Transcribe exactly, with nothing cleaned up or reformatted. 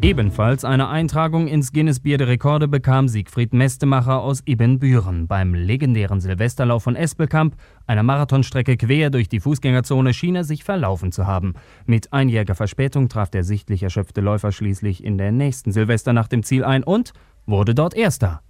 Ebenfalls eine Eintragung ins Guinness-Buch der Rekorde bekam Siegfried Mestemacher aus Ibbenbüren beim legendären Silvesterlauf von Espelkamp, einer Marathonstrecke quer durch die Fußgängerzone, schien er sich verlaufen zu haben. Mit einjähriger Verspätung traf der sichtlich erschöpfte Läufer schließlich in der nächsten Silvesternacht im Ziel ein und wurde dort Erster.